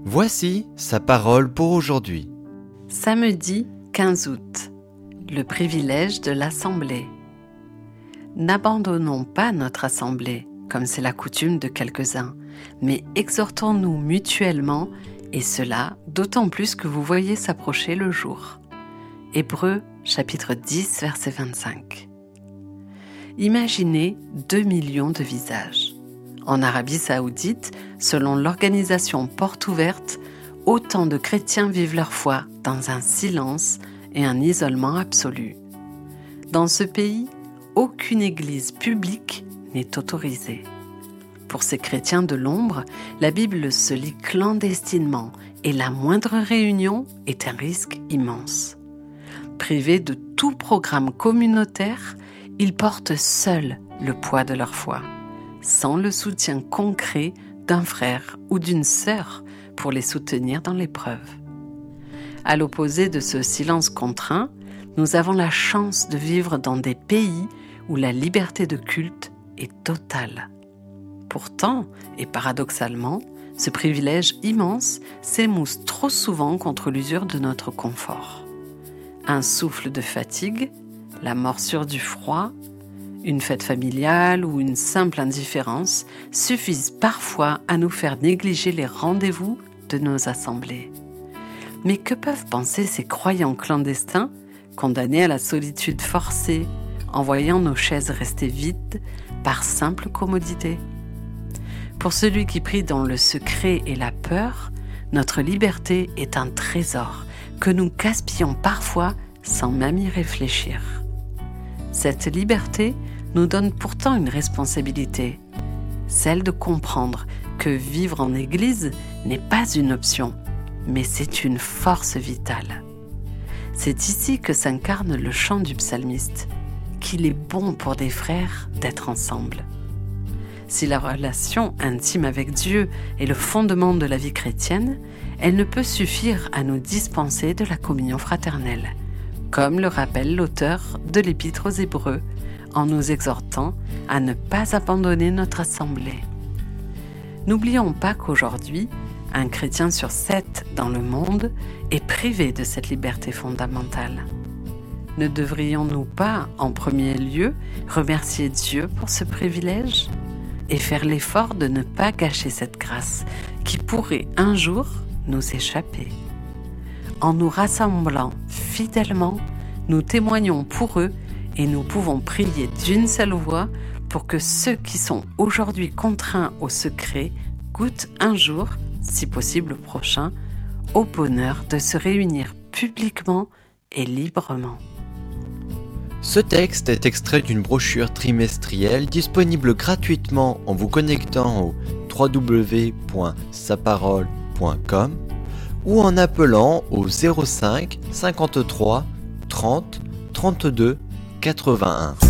Voici sa parole pour aujourd'hui. Samedi 15 août. Le privilège de l'assemblée. N'abandonnons pas notre assemblée, comme c'est la coutume de quelques-uns, mais exhortons-nous mutuellement, et cela d'autant plus que vous voyez s'approcher le jour. Hébreux, chapitre 10, verset 25. Imaginez 2 millions de visages. En Arabie Saoudite, selon l'organisation Porte Ouverte, autant de chrétiens vivent leur foi dans un silence et un isolement absolu. Dans ce pays, aucune église publique n'est autorisée. Pour ces chrétiens de l'ombre, la Bible se lit clandestinement et la moindre réunion est un risque immense. Privés de tout programme communautaire, ils portent seuls le poids de leur foi, sans le soutien concret d'un frère ou d'une sœur pour les soutenir dans l'épreuve. À l'opposé de ce silence contraint, nous avons la chance de vivre dans des pays où la liberté de culte est totale. Pourtant, et paradoxalement, ce privilège immense s'émousse trop souvent contre l'usure de notre confort. Un souffle de fatigue, la morsure du froid, une fête familiale ou une simple indifférence suffisent parfois à nous faire négliger les rendez-vous de nos assemblées. Mais que peuvent penser ces croyants clandestins, condamnés à la solitude forcée, en voyant nos chaises rester vides par simple commodité ? Pour celui qui prie dans le secret et la peur, notre liberté est un trésor que nous gaspillons parfois sans même y réfléchir. Cette liberté nous donne pourtant une responsabilité, celle de comprendre que vivre en Église n'est pas une option, mais c'est une force vitale. C'est ici que s'incarne le chant du psalmiste, qu'il est bon pour des frères d'être ensemble. Si la relation intime avec Dieu est le fondement de la vie chrétienne, elle ne peut suffire à nous dispenser de la communion fraternelle, comme le rappelle l'auteur de l'Épître aux Hébreux, en nous exhortant à ne pas abandonner notre assemblée. N'oublions pas qu'aujourd'hui, un chrétien sur 7 dans le monde est privé de cette liberté fondamentale. Ne devrions-nous pas, en premier lieu, remercier Dieu pour ce privilège et faire l'effort de ne pas gâcher cette grâce qui pourrait un jour nous échapper? En nous rassemblant fidèlement, nous témoignons pour eux et nous pouvons prier d'une seule voix pour que ceux qui sont aujourd'hui contraints au secret goûtent un jour, si possible prochain, au bonheur de se réunir publiquement et librement. Ce texte est extrait d'une brochure trimestrielle disponible gratuitement en vous connectant au www.saparole.com ou en appelant au 05 53 30 32 81.